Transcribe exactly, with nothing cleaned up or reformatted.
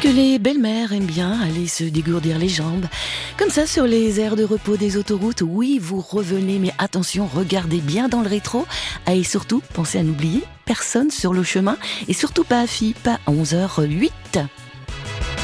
que les belles-mères aiment bien aller se dégourdir les jambes. Comme ça, sur les aires de repos des autoroutes, oui, vous revenez, mais attention, regardez bien dans le rétro. Ah, et surtout, pensez à n'oublier personne sur le chemin. Et surtout pas à fille, pas à onze heures zéro huit.